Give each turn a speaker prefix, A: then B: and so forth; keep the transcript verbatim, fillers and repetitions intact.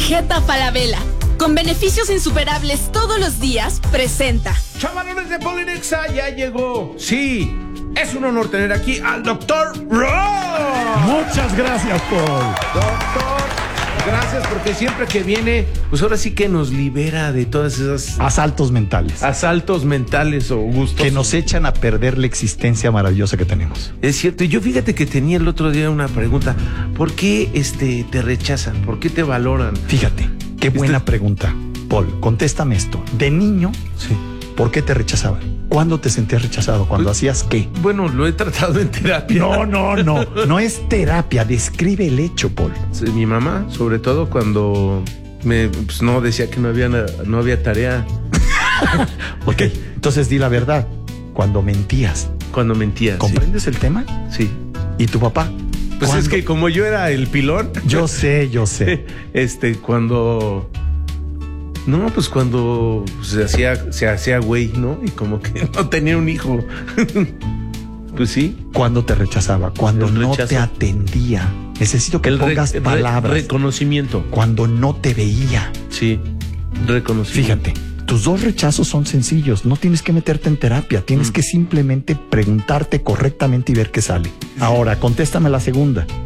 A: Tarjeta Falabella, con beneficios insuperables todos los días, presenta.
B: Chavalones de Polinexa, ya llegó. Sí, es un honor tener aquí al doctor Ross.
C: Muchas gracias, Paul.
B: Doctor, gracias porque siempre que viene, pues ahora sí que nos libera de todas esas
C: asaltos mentales.
B: Asaltos mentales o gustos.
C: Que nos echan a perder la existencia maravillosa que tenemos.
B: Es cierto, y yo fíjate que tenía el otro día una pregunta. ¿Por qué este, te rechazan? ¿Por qué te valoran?
C: Fíjate, qué buena
B: Este...
C: pregunta. Paul, contéstame esto. De niño,
B: sí.
C: ¿Por qué te rechazaban? ¿Cuándo te sentías rechazado? ¿Cuándo pues, hacías qué?
B: Bueno, lo he tratado en terapia.
C: No, no, no. No es terapia. Describe el hecho, Paul.
B: Sí, mi mamá, sobre todo cuando me pues, no decía que no había, no había tarea.
C: Ok, entonces di la verdad. Cuando mentías.
B: Cuando mentías.
C: ¿Comprendes
B: sí.
C: el tema?
B: Sí.
C: ¿Y tu papá?
B: Pues ¿cuándo? Es que como yo era el pilón.
C: Yo sé, yo sé.
B: Este, cuando... No, pues cuando se hacía, se hacía güey, ¿no? Y como que no tenía un hijo. Pues sí.
C: Cuando te rechazaba, cuando
B: el
C: no
B: rechazo.
C: te atendía. Necesito que
B: el
C: pongas
B: re,
C: palabras.
B: Re, reconocimiento.
C: Cuando no te veía.
B: Sí, reconocimiento.
C: Fíjate, tus dos rechazos son sencillos. No tienes que meterte en terapia. Tienes mm. que simplemente preguntarte correctamente y ver qué sale. Ahora, contéstame la segunda.